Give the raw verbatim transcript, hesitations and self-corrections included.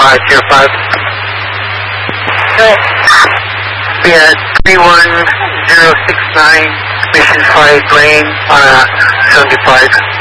five zero five. Good. Yeah, three one zero six nine, mission five lane on uh, seventy-five.